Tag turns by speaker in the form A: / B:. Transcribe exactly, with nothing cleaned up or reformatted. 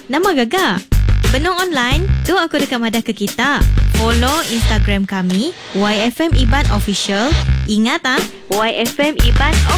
A: Nama gagak. Benung online, tu aku dekat madah ke kita. Follow Instagram kami, Y F M Iban Official. Ingat ah, Y F M Iban Official.